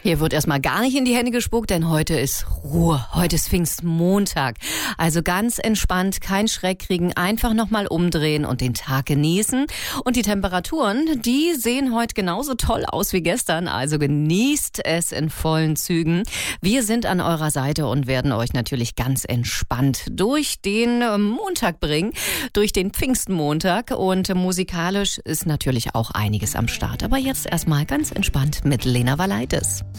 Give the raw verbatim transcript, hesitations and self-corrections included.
Hier wird erstmal gar nicht in die Hände gespuckt, denn heute ist Ruhe. Heute ist Pfingstmontag. Also ganz entspannt, kein Schreck kriegen, einfach nochmal umdrehen und den Tag genießen. Und die Temperaturen, die sehen heute genauso toll aus wie gestern. Also genießt es in vollen Zügen. Wir sind an eurer Seite und werden euch natürlich ganz entspannt durch den Montag bringen, durch den Pfingstmontag. Und musikalisch ist natürlich auch einiges am Start. Aber jetzt erstmal ganz entspannt mit Lena Valaitis.